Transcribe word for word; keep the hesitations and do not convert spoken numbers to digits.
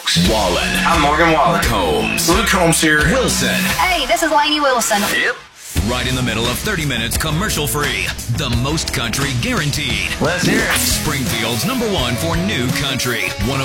Stokes. Wallen. I'm Morgan Wallen. Combs. Luke Combs here. Wilson. Hey, this is Lainey Wilson. Yep. Right in the middle of thirty minutes commercial free. The most country guaranteed. Let's hear it. Springfield's number one for new country. one oh